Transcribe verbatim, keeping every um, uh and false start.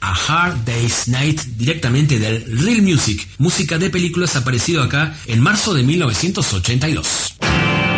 A Hard Day's Night, directamente del Real Music, música de películas, aparecido acá en marzo de mil novecientos ochenta y dos.